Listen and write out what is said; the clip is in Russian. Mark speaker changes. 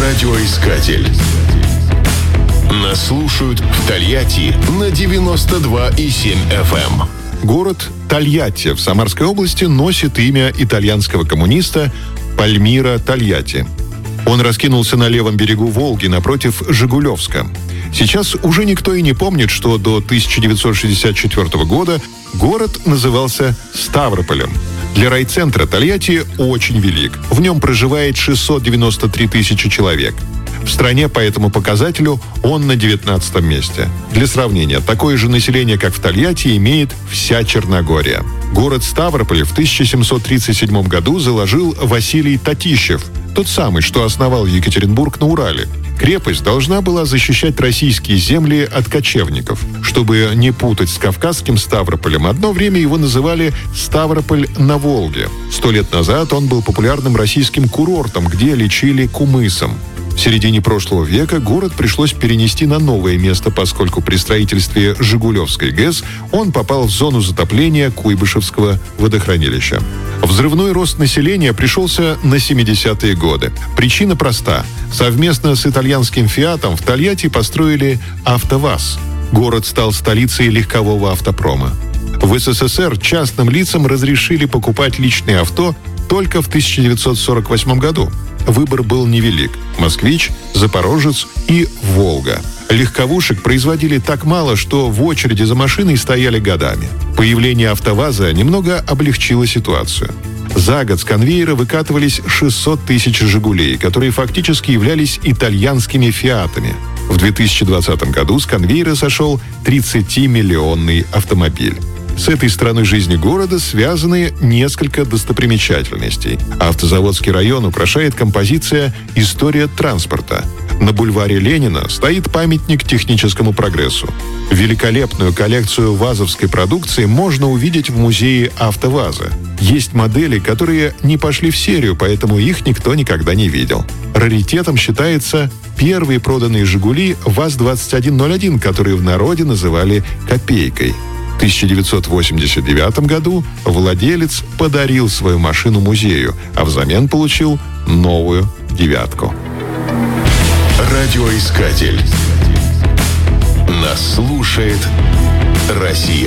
Speaker 1: Радиоискатель. Нас слушают в Тольятти на 92,7 FM.
Speaker 2: Город Тольятти в Самарской области носит имя итальянского коммуниста Пальмиро Тольятти. Он раскинулся на левом берегу Волги напротив Жигулевска. Сейчас уже никто и не помнит, что до 1964 года город назывался Ставрополем. Для райцентра Тольятти очень велик. В нем проживает 693 тысячи человек. В стране по этому показателю он на 19 месте. Для сравнения, такое же население, как в Тольятти, имеет вся Черногория. Город Ставрополь в 1737 году заложил Василий Татищев, тот самый, что основал Екатеринбург на Урале. Крепость должна была защищать российские земли от кочевников. Чтобы не путать с кавказским Ставрополем, одно время его называли Ставрополь на Волге. 100 лет назад он был популярным российским курортом, где лечили кумысом. В середине прошлого века город пришлось перенести на новое место, поскольку при строительстве Жигулевской ГЭС он попал в зону затопления Куйбышевского водохранилища. Взрывной рост населения пришелся на 70-е годы. Причина проста. Совместно с итальянским «Фиатом» в Тольятти построили «АвтоВАЗ». Город стал столицей легкового автопрома. В СССР частным лицам разрешили покупать личные авто только в 1948 году. Выбор был невелик – «Москвич», «Запорожец» и «Волга». Легковушек производили так мало, что в очереди за машиной стояли годами. Появление «АвтоВАЗа» немного облегчило ситуацию. За год с конвейера выкатывались 600 тысяч «Жигулей», которые фактически являлись итальянскими «Фиатами». В 2020 году с конвейера сошел 30-миллионный автомобиль. С этой стороной жизни города связаны несколько достопримечательностей. Автозаводский район украшает композиция «История транспорта». На бульваре Ленина стоит памятник техническому прогрессу. Великолепную коллекцию вазовской продукции можно увидеть в музее «АвтоВАЗа». Есть модели, которые не пошли в серию, поэтому их никто никогда не видел. Раритетом считается первые проданные «Жигули» ВАЗ-2101, которые в народе называли «копейкой». В 1989 году владелец подарил свою машину музею, а взамен получил новую «девятку».
Speaker 1: Радиоискатель. Нас слушает Россия.